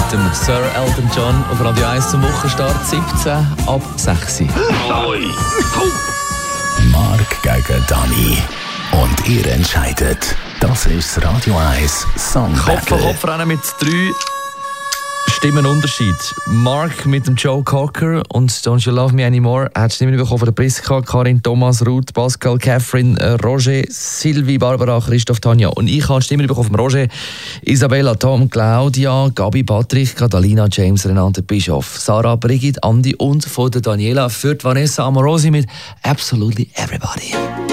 mit dem Sir Elton John auf Radio 1 zum Wochenstart 17 ab 6. Mark gegen Dani. Und ihr entscheidet. Das ist das Radio 1 Song Kopf an Kopf rennen mit 3 Stimmenunterschied. Mark mit dem Joe Cocker und Don't You Love Me Anymore hat Stimmen bekommen von der Priska, Karin, Thomas, Ruth, Pascal, Catherine, Roger, Sylvie, Barbara, Christoph, Tanja. Und ich habe Stimmen bekommen von Roger, Isabella, Tom, Claudia, Gabi, Patrick, Catalina, James, Renate, Bischof, Sarah, Brigitte, Andi und von der Daniela für die Vanessa Amorosi mit Absolutely Everybody.